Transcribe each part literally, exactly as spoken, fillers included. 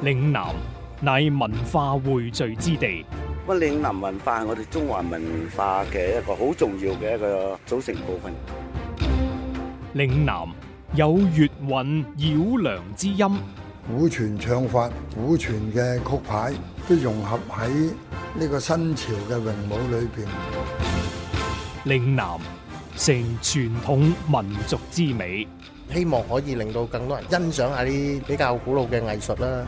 嶺南乃文化匯聚之地， 乜嶺南文化係我哋中華文化嘅一個好重要嘅一個組成部分。 嶺南有粵韻繞梁之音， 古傳唱法、古傳嘅曲牌都融合喺呢個新潮嘅詠舞裏邊。 嶺南成傳統民族之美， 希望可以令到更多人欣賞下啲比較古老嘅藝術啦。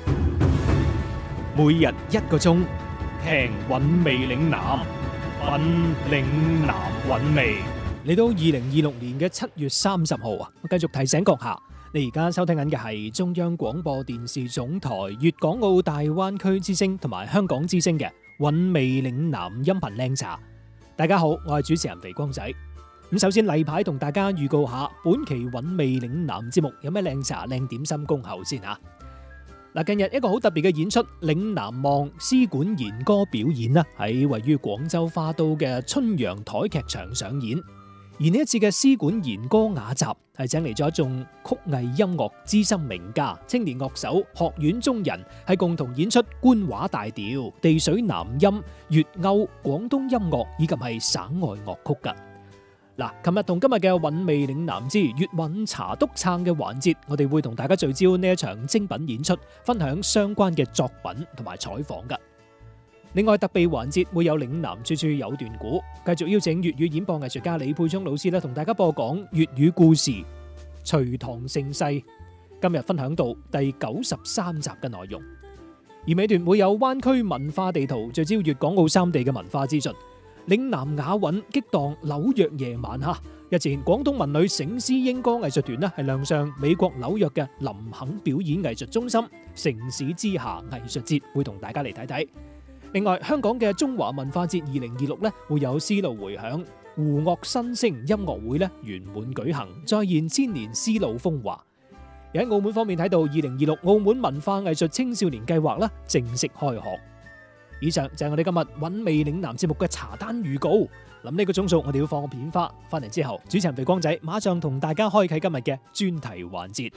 每日一個鐘，聽韻味嶺南，品嶺南韻味。嚟到二零二六年嘅七月三十號啊，我繼續提醒閣下，你而家收聽緊嘅係中央廣播電視總台粵港澳大灣區之聲同埋香港之聲嘅韻味嶺南音頻靚茶。大家好，我係主持人肥光仔。咁首先例牌同大家預告下，本期韻味嶺南節目有咩靚茶靚點心恭候先吓。嗱，近日一個好特別嘅演出，嶺南望絲管弦歌表演啦，喺位於廣州花都嘅春陽台劇場上演。而呢一次嘅絲管弦歌雅集係請嚟咗一眾曲藝音樂資深名家、青年樂手、學院中人，係共同演出官話大調、地水南音、粵謳、廣東音樂以及係省外樂曲噶。嗱，琴日同今日嘅韻味嶺南之粵韻茶篤撐嘅環節，我哋會同大家聚焦呢一場精品演出，分享相關嘅作品同埋採訪噶。另外特備環節會有嶺南處處有段古，繼續邀請粵語演播藝術家李沛聰老師咧，同大家播講粵語故事《隋唐盛世》。今日分享到第九十三集嘅內容，而尾段會有灣區文化地圖，聚焦粵港澳三地嘅文化資訊。嶺南雅韻激盪紐約夜晚哈！日前廣東文女醒獅纓歌藝術團呢係亮相美國紐約嘅林肯表演藝術中心城市之下藝術節，會同大家嚟睇睇。另外，香港嘅中華文化節二零二六呢會有絲路回響胡樂新聲音樂會呢圓滿舉行，再現千年絲路風華。而喺澳門方面睇到二零二六澳門文化藝術青少年計劃啦正式開學。以上就係我哋今日韻味嶺南節目嘅茶單預告。諗呢個鐘數我哋要放個片花，翻嚟之後主持人肥光仔馬上同大家開啟今日嘅專題環節。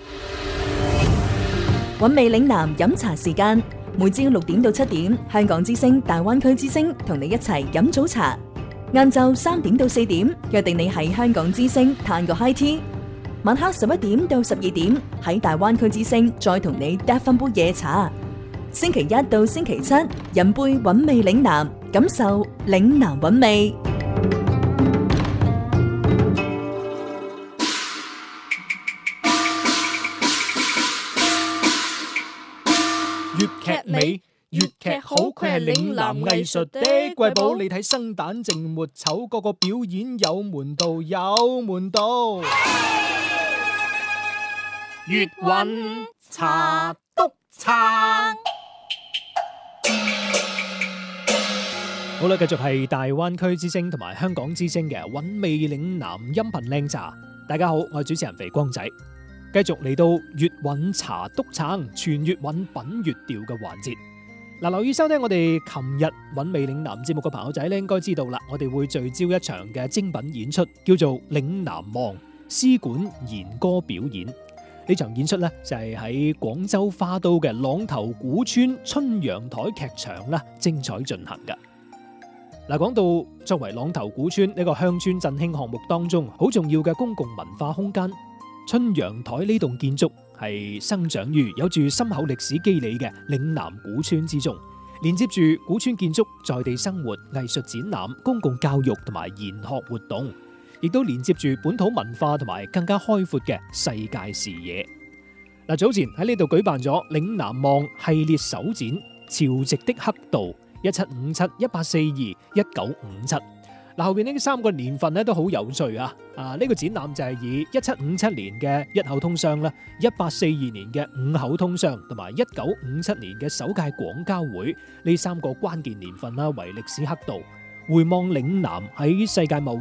韻味嶺南飲茶時間，每朝六點到七點，香港之聲、大灣區之聲同你一齊飲早茶。晏晝三點到四點，約定你喺香港之聲嘆個 high tea。晚黑十一點到十二點，喺大灣區之聲再同你嗒翻杯夜茶。星期一到星期七，飲杯韻味嶺南，感受嶺南韻味。 粵劇美，粵劇好，佢係嶺南藝術的瑰寶。你睇生旦淨末丑，個個表演有門道，有門道。粵韻茶篤撐。好啦，繼續係大灣區之聲同埋香港之聲嘅韻味嶺南音頻靚茶。大家好，我係主持人肥光仔，繼續嚟到粵韻茶篤撐全粵韻品粵調嘅環節。嗱，留意收聽我哋琴日韻味嶺南節目嘅朋友仔咧，應該知道啦，我哋會聚焦一場嘅精品演出，叫做嶺南望絲管弦歌表演。呢場演出呢，就係喺廣州花都嘅朗頭古村春陽台劇場啦，精彩進行嘅。嗱，講到作為朗頭古村呢個鄉村振興項目當中好重要嘅公共文化空間，春陽台呢棟建築係生長於有住深厚歷史肌理嘅嶺南古村之中，連接住古村建築在地生活、藝術展覽、公共教育同埋研學活動，亦都連接住本土文化同埋更加開闊嘅世界視野。嗱，早前喺呢度舉辦咗嶺南望系列首展《潮籍的黑道》一七五七、一八四二、一九五七。嗱，後邊呢三個年份咧都好有趣啊！啊，呢個展覽就係以一七五七年嘅一口通商啦，一八四二年嘅五口通商同埋一九五七年嘅首屆廣交會呢三個關鍵年份啦為歷史刻度，回望嶺南喺世界貿